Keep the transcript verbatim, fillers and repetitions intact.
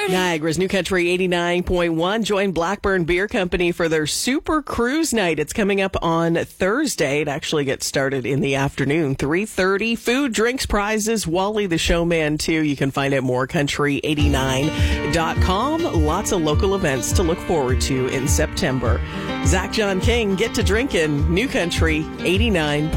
Niagara's New Country eighty-nine point one. Join Blackburn Beer Company for their Super Cruise Night. It's coming up on Thursday. It actually gets started in the afternoon, three thirty. Food, drinks, prizes, Wally the Showman, too. You can find it at more country eighty-nine dot com. Lots of local events to look forward to in September. Zach John King, get to drinking. New Country eighty-nine.